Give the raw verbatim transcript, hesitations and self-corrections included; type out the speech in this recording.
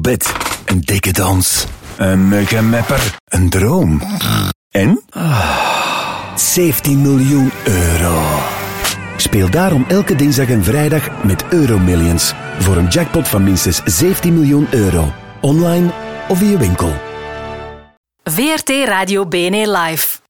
Bed, een decadans, een muggenmepper, een droom. En? zeventien miljoen euro. Speel daarom elke dinsdag en vrijdag met Euromillions. Voor een jackpot van minstens zeventien miljoen euro. Online of in je winkel. V R T Radio B N E Live.